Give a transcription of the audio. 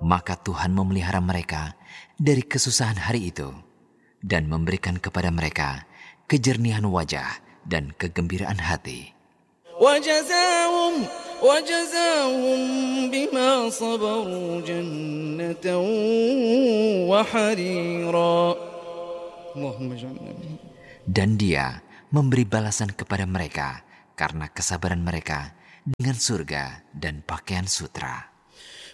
Maka Tuhan memelihara mereka dari kesusahan hari itu dan memberikan kepada mereka kejernihan wajah dan kegembiraan hati. وجزاهم بما صبروا جنة وحريرا. اللهم اجعلنا منهم. Dan Dia memberi balasan kepada mereka karena kesabaran mereka dengan surga dan pakaian sutra.